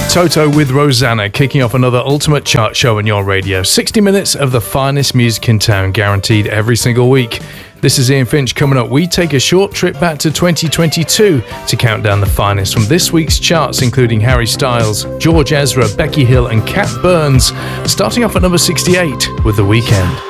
Toto with Rosanna, kicking off another ultimate chart show on your radio. 60 minutes of the finest music in town, guaranteed every single week. This is Ian Finch. Coming up, we take a short trip back to 2022 to count down the finest from this week's charts, including Harry Styles, George Ezra, Becky Hill and Cat Burns, starting off at number 68 with The Weeknd.